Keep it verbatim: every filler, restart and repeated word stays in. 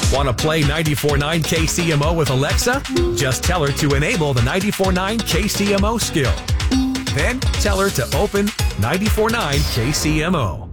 Want to play ninety-four point nine K C M O with Alexa? Just tell her to enable the ninety-four point nine K C M O skill. Then tell her to open ninety-four point nine K C M O.